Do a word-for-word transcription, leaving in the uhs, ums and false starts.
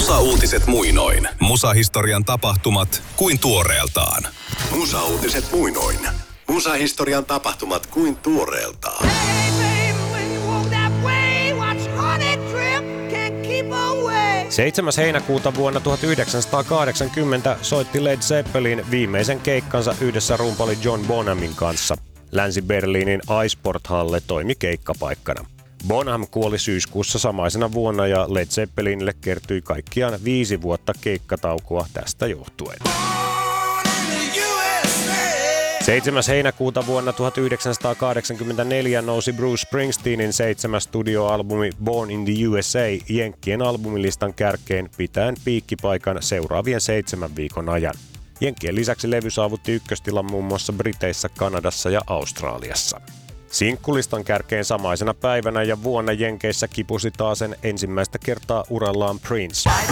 Musauutiset muinoin. Musahistorian tapahtumat kuin tuoreeltaan. Musauutiset muinoin. Musahistorian tapahtumat kuin tuoreeltaan. seitsemäs heinäkuuta vuonna tuhatyhdeksänsataakahdeksankymmentä soitti Led Zeppelin viimeisen keikkansa yhdessä rumpali John Bonhamin kanssa. Länsi-Berliinin Eisport-halle toimi keikkapaikkana. Bonham kuoli syyskuussa samaisena vuonna ja Led Zeppelinille kertyi kaikkiaan viisi vuotta keikkataukoa tästä johtuen. seitsemäs heinäkuuta vuonna tuhatyhdeksänsataakahdeksankymmentäneljä nousi Bruce Springsteenin seitsemäs studioalbumi Born in the U S A Jenkkien albumilistan kärkeen pitäen piikkipaikan seuraavien seitsemän viikon ajan. Jenkkien lisäksi levy saavutti ykköstilan muun muassa Briteissä, Kanadassa ja Australiassa. Sinkkulistan kärkeen samaisena päivänä ja vuonna Jenkeissä kipusi taas sen ensimmäistä kertaa urallaan Prince.